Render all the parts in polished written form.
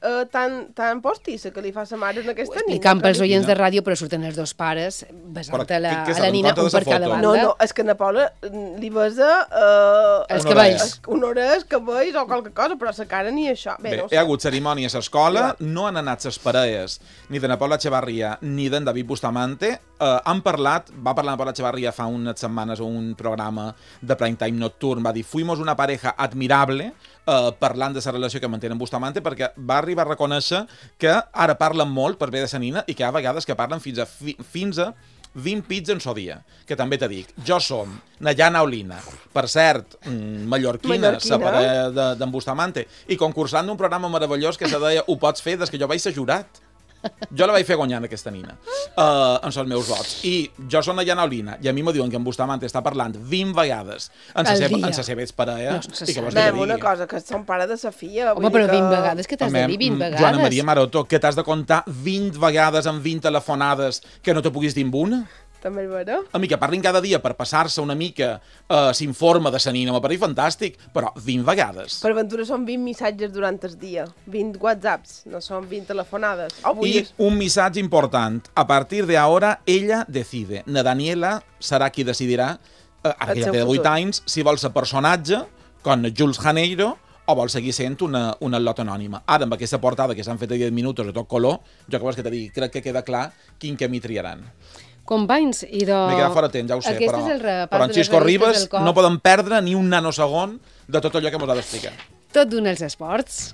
tan postissa que li fa sa mare en aquesta nina. Explicant pels oients de ràdio, però surten els dos pares besant a la nina, un per cada banda. No, és que na Paula li besa els cabells. Un orell, cabells o qualque cosa, però sa cara ni això. Bé, hi ha hagut cerimònies a l'escola, no han anat ses parelles, ni de na Paula Echevarría ni d'en David Bustamante. Va parlar na Paula Echevarría fa unes setmanes a un programa de prime time nocturn, va dir, fuimos una pareja admirable, parlant de la relació que mantenen Bustamante, perquè va arribar a reconèixer que ara parlen molt per bé de sa nina i que hi ha vegades que parlen fins a 20 pits en so dia, que també te dic, jo som Nayana Olina, per cert, mallorquina, la parella d'en Bustamante, i concursant d'un programa meravellós que se deia Ho pots fer, des que jo vaig ser jurat. Jo la vaig fer guanyant aquesta nina amb els meus vots, i jo soc Nayana Olina i a mi me diuen que en Bustamante està parlant 20 vegades en sa seva parella. Una cosa, que són pare de sa filla. Home, però 20 vegades, que t'has de dir 20 vegades? Joana Maria Maroto, que t'has de comptar 20 vegades amb 20 telefonades que no te puguis dir amb una? També és vera. A mi que parlin cada dia per passar-se una mica s'informa de sa nina, m'apareix fantàstic, però 20 vegades. Per aventura són 20 missatges durant el dia, 20 whatsapps, no són 20 telefonades. I un missatge important, a partir de ahora ella decide. Na Daniela serà qui decidirà, ara que ja té 8 anys, si vol ser personatge, com Jules Janeiro, o vol seguir sent una lot anònima. Ara, amb aquesta portada que s'han fet a 10 minuts a tot color, jo que vols que te digui, crec que queda clar quin camí triaran. Companys, m'he quedat fora temps, ja ho sé, però en Xisco Ribas no podem perdre ni un nanosegon de tot allò que ens ha d'explicar. Tot d'un els esports.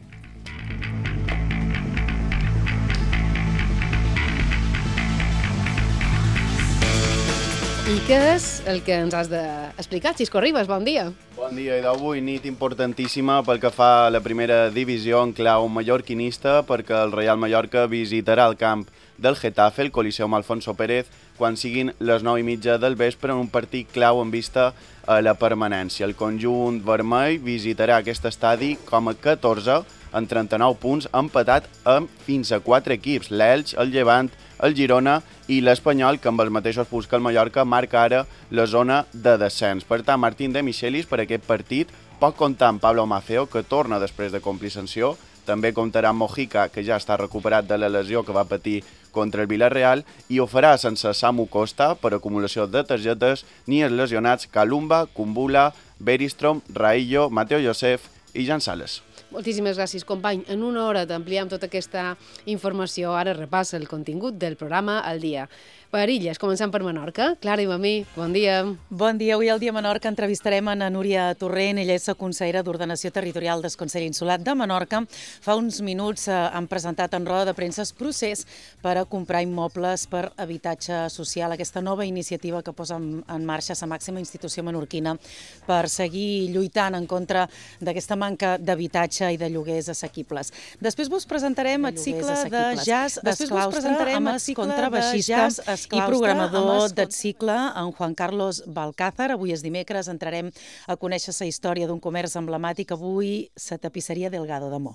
I què és el que ens has d'explicar? Xisco Ribas, bon dia. Bon dia, i d'avui nit importantíssima pel que fa a la primera divisió en clau mallorquinista, perquè el Real Mallorca visitarà el camp del Getafe, el Coliseum Alfonso Pérez, quan siguin les 9:30 del vespre en un partit clau en vista a la permanència. El conjunt vermell visitarà aquest estadi com a 14 en 39 punts, empatat amb fins a 4 equips, l'Elx, el Llevant, el Girona i l'Espanyol, que amb els mateixos punts que el Mallorca marca ara la zona de descens. Per tant, Martín de Michelis per aquest partit pot comptar amb Pablo Maceo, que torna després de complir sanció. També comptarà amb Mojica, que ja està recuperat de la lesió que va patir contra el Villarreal, i ho farà sense Samu Costa per acumulació de targetes, ni els lesionats Kalumba, Kumbula, Beristrom, Raillo, Mateo Josef i Jan Sales. Moltíssimes gràcies, company. En una hora t'ampliem tota aquesta informació. Ara repassa el contingut del programa al dia. Per Illes, començant per Menorca. Clara i Mamí, bon dia. Bon dia. Avui al dia Menorca entrevistarem a Núria Torrent. Ella és la consellera d'Ordenació Territorial del Consell Insular de Menorca. Fa uns minuts han presentat en roda de premsa el procés per a comprar immobles per habitatge social, aquesta nova iniciativa que posa en marxa la màxima institució menorquina per seguir lluitant en contra d'aquesta manca d'habitatge i de lloguers assequibles. Després vos presentarem el cicle de jazz esclaustre amb el contrabaixista i programador del cicle, en Juan Carlos Balcázar. Avui és dimecres, entrarem a conèixer la història d'un comerç emblemàtic, avui la tapisseria Delgado de Mo.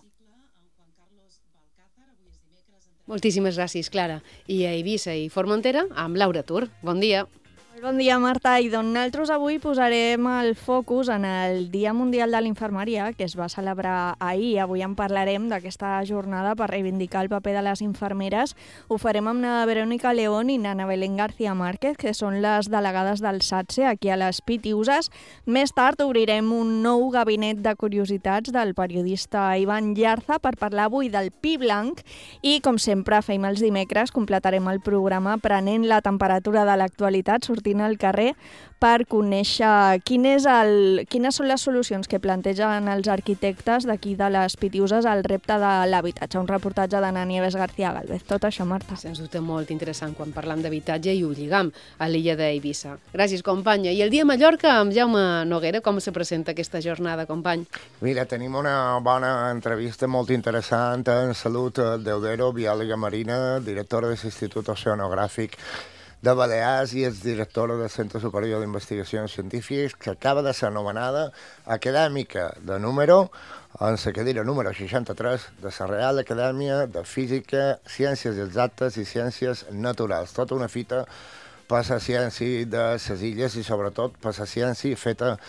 Moltíssimes gràcies, Clara. I a Eivissa i Formentera, amb Laura Tur. Bon dia. Bon dia, Marta. I nosaltres avui posarem el focus en el Dia Mundial de l'Infermeria, que es va celebrar ahir. Avui en parlarem d'aquesta jornada per reivindicar el paper de les infermeres. Ho farem amb na Verònica León i na Belén García Márquez, que són les delegades del SATSE aquí a les Pitiuses. Més tard obrirem un nou gabinet de curiositats del periodista Ivan Llarza per parlar avui del Pi Blanc i, com sempre fem els dimecres, completarem el programa prenent la temperatura de l'actualitat, sortint al carrer per conèixer quines són les solucions que plantegen els arquitectes d'aquí de les Pitiuses al repte de l'habitatge. Un reportatge de Nieves García Galvez. Tot això, Marta. Sens dubte molt interessant quan parlam d'habitatge i ho lligam a l'illa d'Eivissa. Gràcies, companya. I el dia a Mallorca amb Jaume Noguera, com se presenta aquesta jornada, company? Mira, tenim una bona entrevista molt interessant en Salut Deudero, biòloga marina, directora de l'Institut Oceanogràfic de Balears i és directora del Centre Superior d'Investigacions Científiques, que acaba de ser anomenada acadèmica de número, en la cadira número 63 de la Real Acadèmia de Física, Ciències Exactes i Ciències Naturals. Tota una fita per la ciència de les illes i sobretot per la ciència feta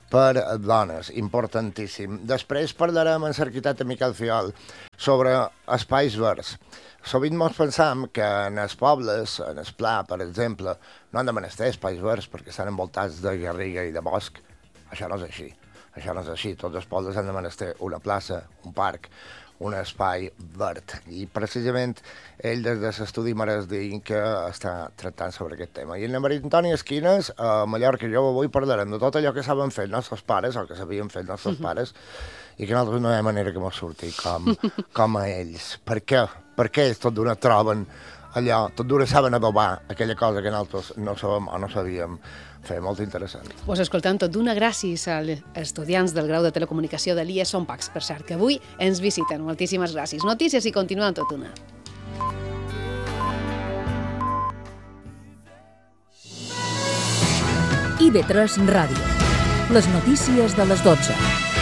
per dones, importantíssim. Després parlarem amb l'arquitecte Miquel Fiol sobre espais verds. Sovint ens pensam que en els pobles, en el Pla, per exemple, no han de menester espais verds perquè estan envoltats de garriga i de bosc. Això no és així. Això no és així. Tots els pobles han de menester una plaça, un parc, un espai verd. I precisament ell des de l'estudi Mares d'Inc que està tractant sobre aquest tema. I en la Maria Antònia Esquines, a Mallorca, jo avui parlarem de tot allò que saben fer els nostres pares, o que sabien fer els nostres pares, i que nosaltres no hi ha manera que ens surti com a ells. Per què? Per què ells tot d'una troben allò, tot d'una saben adobar aquella cosa que nosaltres no sabem o no sabíem fer, molt interessant. Us escoltem tot d'una gràcies als estudiants del grau de telecomunicació de l'IES Son Pacs, per cert, que avui ens visiten. Moltíssimes gràcies. Notícies i continuem tot una. IB3 Ràdio. Les notícies de les 12.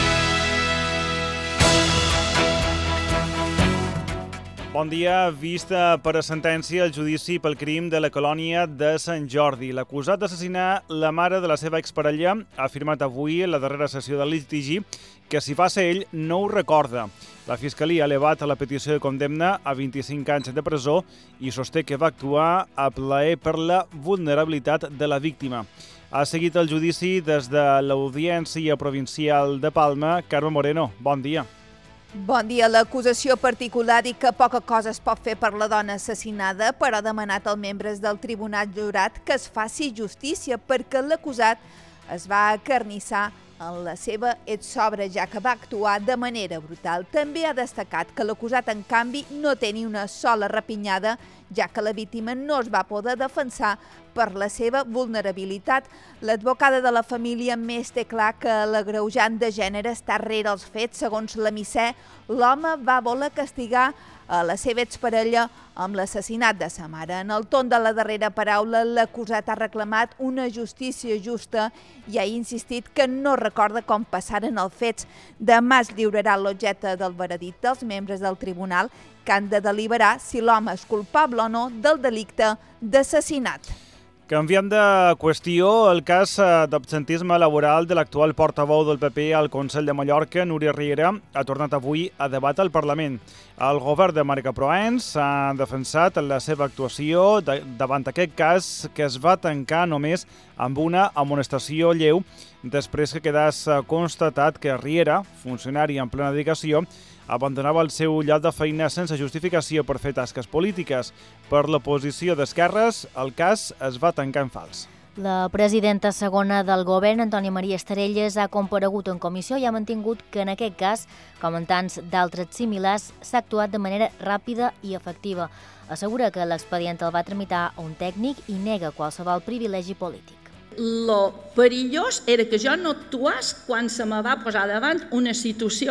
Bon dia. Vista per a sentència el judici pel crim de la colònia de Sant Jordi. L'acusat d'assassinar la mare de la seva exparella ha afirmat avui en la darrera sessió del litigi que si va ser ell no ho recorda. La Fiscalia ha elevat la petició de condemna a 25 anys de presó i sosté que va actuar a plaer per la vulnerabilitat de la víctima. Ha seguit el judici des de l'Audiència Provincial de Palma. Carme Moreno, bon dia. Bon dia. L'acusació particular diu que poca cosa es pot fer per la dona assassinada, però ha demanat als membres del tribunal jurat que es faci justícia perquè l'acusat es va acarnissar en la seva exsobra, ja que va actuar de manera brutal. També ha destacat que l'acusat, en canvi, no té ni una sola rapinyada, ja que la víctima no es va poder defensar per la seva vulnerabilitat. L'advocada de la família més té clar que l'agreujant de gènere està rere els fets. Segons la Misser, l'home va voler castigar a la seva exparella amb l'assassinat de sa mare. En el torn de la darrera paraula, l'acusat ha reclamat una justícia justa i ha insistit que no recorda com passaren els fets. Demà es lliurarà l'objecte del veredicte als membres del tribunal que han de deliberar si l'home és culpable o no del delicte d'assassinat. Canviant de qüestió, el cas d'absentisme laboral de l'actual portaveu del PP al Consell de Mallorca, Núria Riera, ha tornat avui a debat al Parlament. El govern de Marca Proens ha defensat la seva actuació davant aquest cas que es va tancar només amb una amonestació lleu després que quedés constatat que Riera, funcionari en plena dedicació, abandonava el seu lloc de feina sense justificació per fer tasques polítiques. Per l'oposició d'esquerres, el cas es va tancar en fals. La presidenta segona del govern, Antònia Maria Estarelles, ha comparegut en comissió i ha mantingut que en aquest cas, com en tants d'altres similars, s'ha actuat de manera ràpida i efectiva. Assegura que l'expedient el va tramitar un tècnic i nega qualsevol privilegi polític. Lo perillós era que jo no actués quan se me va posar davant una situació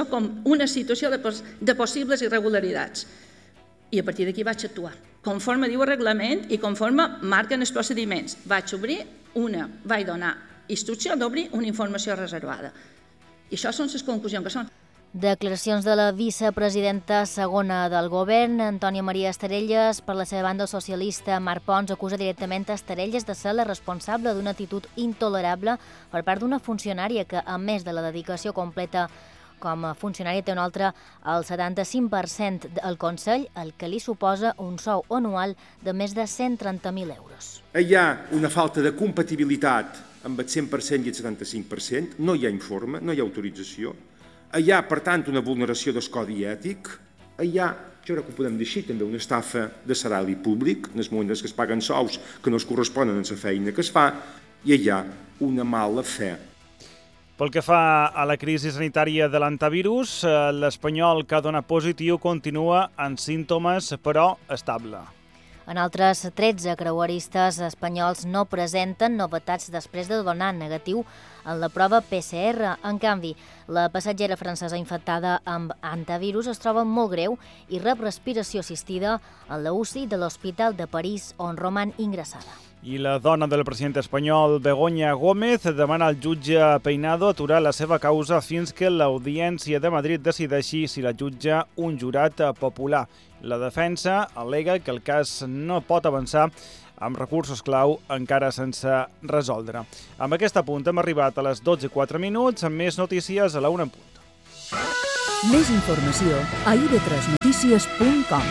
de possibles irregularitats. I a partir d'aquí vaig actuar. Conforme diu el reglament i conforme marquen els procediments, vaig donar instrucció d'obrir una informació reservada. I això són les conclusions que són. Declaracions de la vicepresidenta segona del govern, Antònia Maria Estarelles. Per la seva banda, el socialista Marc Pons acusa directament a Estarelles de ser la responsable d'una actitud intolerable per part d'una funcionària que, a més de la dedicació completa com a funcionària, té un altre el 75% del Consell, el que li suposa un sou anual de més de 130.000 euros. Hi ha una falta de compatibilitat amb el 100% i el 75%, no hi ha informe, no hi ha autorització. Hi ha, per tant, una vulneració del codi ètic. Hi ha, jo crec que ho podem dir així, també una estafa de salari públic, en els moments que es paguen sous que no es corresponen a la feina que es fa, i hi ha una mala fe. Pel que fa a la crisi sanitària de l'antivirus, l'espanyol que ha donat positiu continua amb símptomes, però estable. En altres 13 creueristes espanyols no presenten novetats després de donar negatiu en la prova PCR. En canvi, la passatgera francesa infectada amb antivirus es troba molt greu i rep respiració assistida en la UCI de l'Hospital de París, on roman ingressada. I la dona del president espanyol, Begoña Gómez, demana al jutge Peinado aturar la seva causa fins que l'Audiència de Madrid decideixi si la jutja un jurat popular. La defensa al·lega que el cas no pot avançar amb recursos clau encara sense resoldre. Amb aquest apunt hem arribat a les 12:04, amb més notícies a la 1 en punt. Més informació a ib3notícies.com.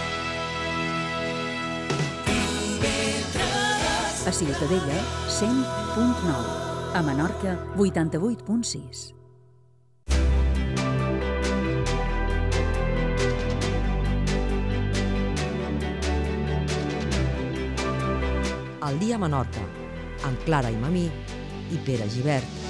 A Ciutadella, 100.9. A Menorca, 88.6. El dia a Menorca, amb Clara i Mamí i Pere Gibert.